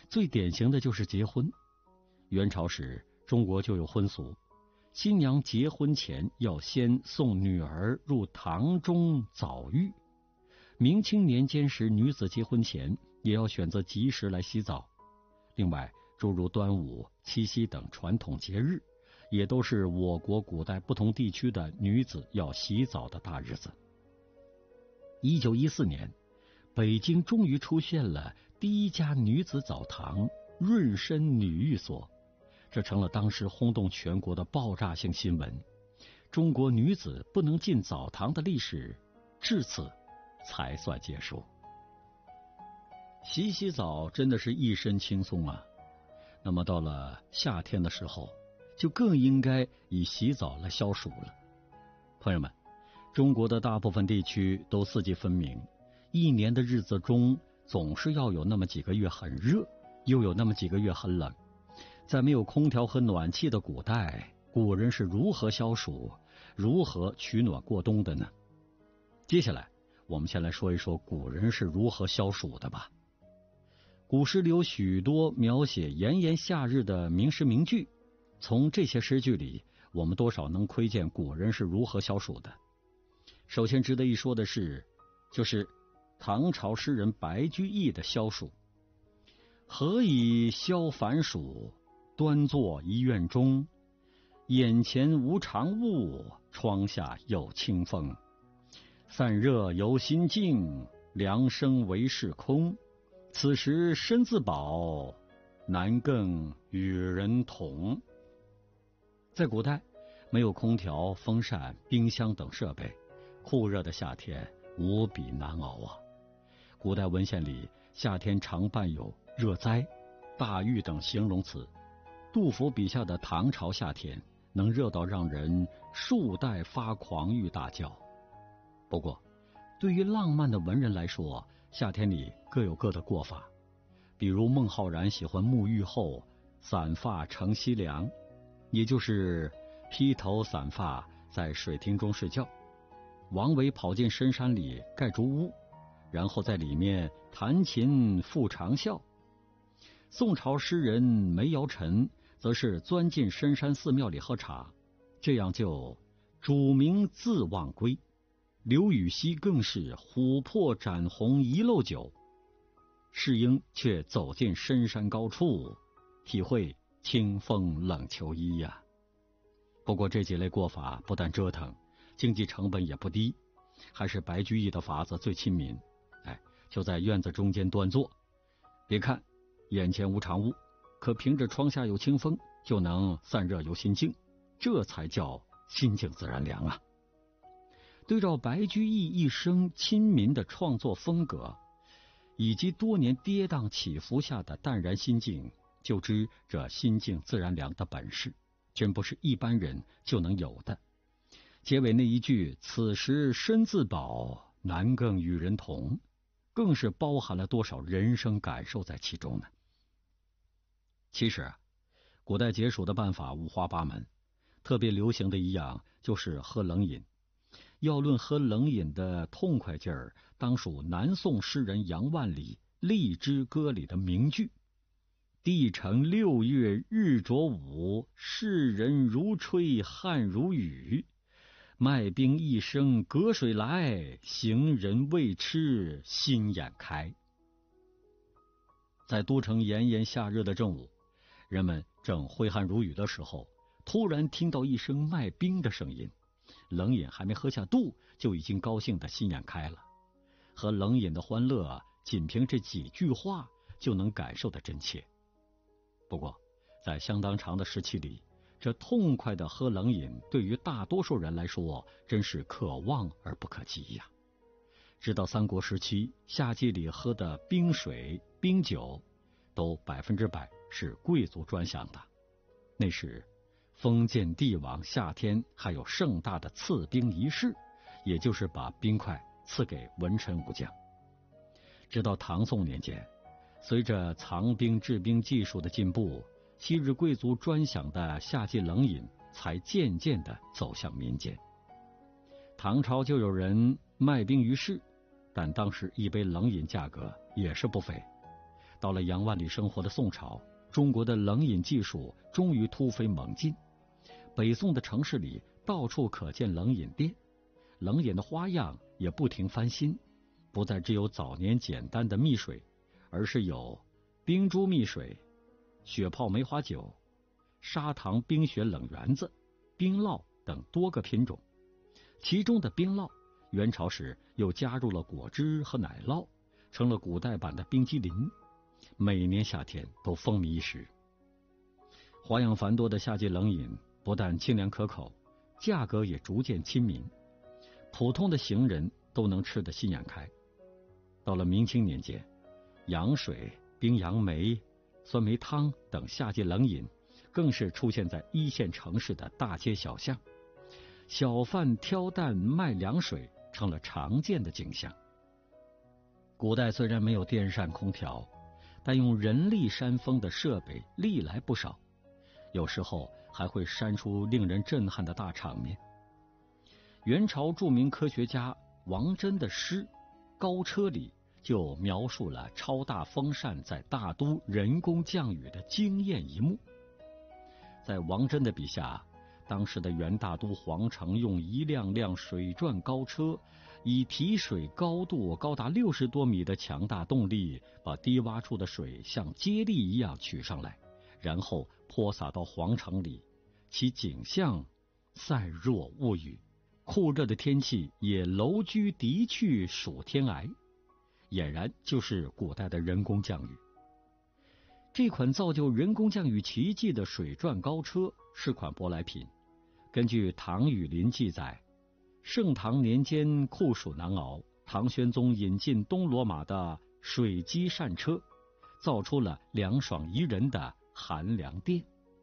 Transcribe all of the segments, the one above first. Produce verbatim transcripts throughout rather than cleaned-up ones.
最典型的就是结婚。元朝时，中国就有婚俗，新娘结婚前要先送女儿入堂中早浴。明清年间时，女子结婚前也要选择吉时来洗澡。另外，诸如端午、七夕等传统节日，也都是我国古代不同地区的女子要洗澡的大日子。一九一四年，北京终于出现了第一家女子澡堂——润身女浴所，这成了当时轰动全国的爆炸性新闻。中国女子不能进澡堂的历史至此才算结束。洗洗澡真的是一身轻松啊。那么到了夏天的时候，就更应该以洗澡来消暑了。朋友们，中国的大部分地区都四季分明，一年的日子中总是要有那么几个月很热，又有那么几个月很冷。在没有空调和暖气的古代，古人是如何消暑，如何取暖过冬的呢？接下来我们先来说一说古人是如何消暑的吧。古诗里有许多描写炎炎夏日的名诗名句，从这些诗句里，我们多少能窥见古人是如何消暑的。首先值得一说的是，就是唐朝诗人白居易的消暑。何以消烦暑，端坐一院中，眼前无长物，窗下有清风。散热由心静，凉生为室空。此时身自饱，难更与人同。在古代，没有空调、风扇、冰箱等设备，酷热的夏天无比难熬啊。古代文献里，夏天常伴有热灾、大狱等形容词。杜甫笔下的唐朝夏天，能热到让人数代发狂欲大叫。不过，对于浪漫的文人来说，夏天里各有各的过法。比如孟浩然喜欢沐浴后散发乘溪凉，也就是披头散发在水亭中睡觉。王维跑进深山里盖竹屋，然后在里面弹琴复长啸。宋朝诗人梅尧臣则是钻进深山寺庙里喝茶，这样就主名自忘归。刘禹锡更是琥珀展红一漏酒，世英却走进深山高处，体会清风冷秋衣呀、啊。不过这几类过法不但折腾，经济成本也不低，还是白居易的法子最亲民。哎，就在院子中间端坐，别看眼前无长物，可凭着窗下有清风，就能散热由心静，这才叫心静自然凉啊。对照白居易一生亲民的创作风格，以及多年跌宕起伏下的淡然心境，就知这心静自然凉的本事真不是一般人就能有的。结尾那一句此时身自饱，难更与人同，更是包含了多少人生感受在其中呢？其实古代解暑的办法五花八门，特别流行的一样就是喝冷饮。要论喝冷饮的痛快劲儿，当属南宋诗人杨万里《荔枝歌》里的名句：帝城六月日着午，世人如吹汗如雨。卖冰一声隔水来，行人未吃心眼开。在都城炎炎夏日的正午，人们正挥汗如雨的时候，突然听到一声卖冰的声音，冷饮还没喝下肚，就已经高兴的心眼开了。喝冷饮的欢乐，仅凭这几句话就能感受得真切。不过，在相当长的时期里，这痛快的喝冷饮对于大多数人来说，真是可望而不可及呀。直到三国时期，夏季里喝的冰水、冰酒，都百分之百是贵族专享的。那时，封建帝王夏天还有盛大的赐冰仪式，也就是把冰块赐给文臣武将。直到唐宋年间，随着藏冰制冰技术的进步，昔日贵族专享的夏季冷饮才渐渐地走向民间。唐朝就有人卖冰于市，但当时一杯冷饮价格也是不菲。 到了杨万里生活的宋朝，中国的冷饮技术终于突飞猛进。北宋的城市里到处可见冷饮店，冷饮的花样也不停翻新，不再只有早年简单的蜜水，而是有冰珠蜜水、雪泡梅花酒、砂糖冰雪冷圆子、冰酪等多个品种。其中的冰酪，元朝时又加入了果汁和奶酪，成了古代版的冰激凌，每年夏天都风靡一时。花样繁多的夏季冷饮不但清凉可口，价格也逐渐亲民，普通的行人都能吃得心眼开。到了明清年间，洋水、冰杨梅、酸梅汤等夏季冷饮更是出现在一线城市的大街小巷，小贩挑担卖凉水成了常见的景象。古代虽然没有电扇空调，但用人力扇风的设备历来不少，有时候还会扇出令人震撼的大场面。元朝著名科学家王真的诗《高车》里就描述了超大风扇在大都人工降雨的惊艳一幕。在王真的笔下，当时的元大都皇城用一辆辆水转高车，以提水高度高达六十多米的强大动力，把低洼处的水像接力一样取上来，然后泼洒到皇城里，其景象散若物语。酷热的天气也楼居敌去暑天涯，俨然就是古代的人工降雨。这款造就人工降雨奇迹的水转高车是款舶来品。根据唐雨林记载，盛唐年间酷暑难熬，唐玄宗引进东罗马的水机扇车，造出了凉爽宜人的寒凉垫。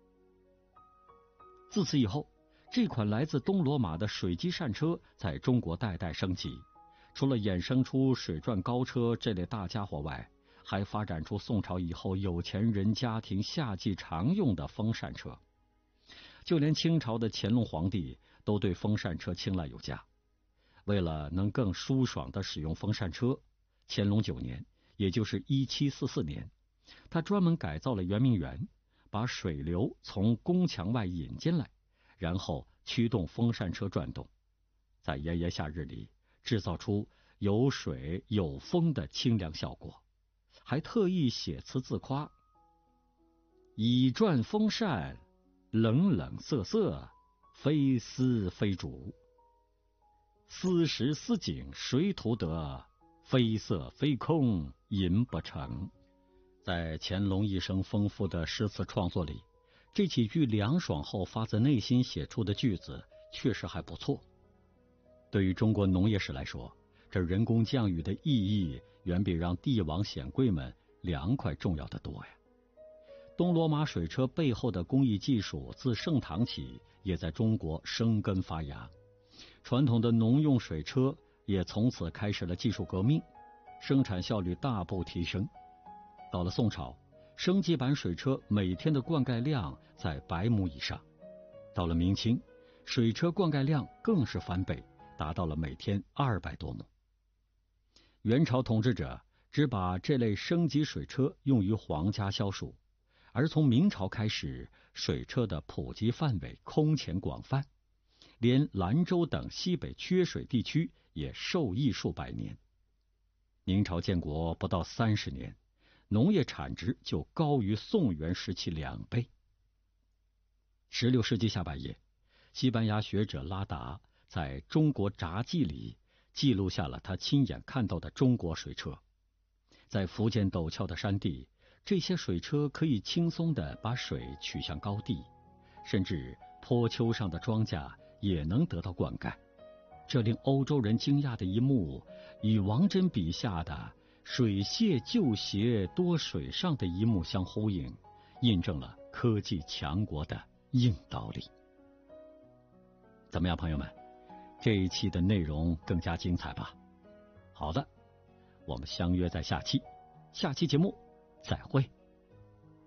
自此以后，这款来自东罗马的水机扇车在中国代代升级，除了衍生出水转高车这类大家伙外，还发展出宋朝以后有钱人家庭夏季常用的风扇车。就连清朝的乾隆皇帝都对风扇车青睐有加。为了能更舒爽地使用风扇车，乾隆九年，也就是一七四四年，他专门改造了圆明园，把水流从宫墙外引进来，然后驱动风扇车转动，在炎炎夏日里制造出有水有风的清凉效果，还特意写词自夸：以转风扇，冷冷瑟瑟，非丝非竹，丝时丝景谁图得？非色非空吟不成。在乾隆一生丰富的诗词创作里，这几句凉爽后发自内心写出的句子确实还不错。对于中国农业史来说，这人工降雨的意义远比让帝王显贵们凉快重要得多呀。东罗马水车背后的工艺技术自盛唐起也在中国生根发芽，传统的农用水车也从此开始了技术革命，生产效率大步提升。到了宋朝，升级版水车每天的灌溉量在百亩以上，到了明清，水车灌溉量更是翻倍，达到了每天二百多亩。元朝统治者只把这类升级水车用于皇家消暑，而从明朝开始，水车的普及范围空前广泛，连兰州等西北缺水地区也受益数百年。明朝建国不到三十年，农业产值就高于宋元时期两倍。十六世纪下半叶，西班牙学者拉达在中国札记里记录下了他亲眼看到的中国水车。在福建陡峭的山地，这些水车可以轻松地把水取向高地，甚至坡丘上的庄稼也能得到灌溉。这令欧洲人惊讶的一幕，与王真笔下的水榭旧鞋多水上的一幕相呼应，印证了科技强国的硬道理。怎么样，朋友们，这一期的内容更加精彩吧？好的，我们相约在下期，下期节目再会。